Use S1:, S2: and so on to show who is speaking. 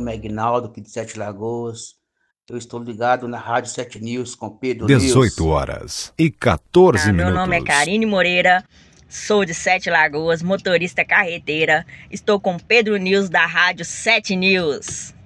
S1: nome é Aguinaldo, aqui de Sete Lagoas. Eu estou ligado na Rádio 7 News com Pedro
S2: 18
S1: News.
S2: horas e 14 minutos.
S3: Meu nome é Karine Moreira, sou de Sete Lagoas, motorista carreteira. Estou com Pedro News da Rádio 7 News.